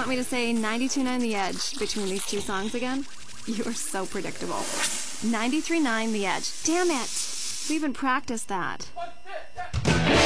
want me to say 92.9 The Edge between these two songs again? You are so predictable. 93.9 The Edge. Damn it! We even practiced that.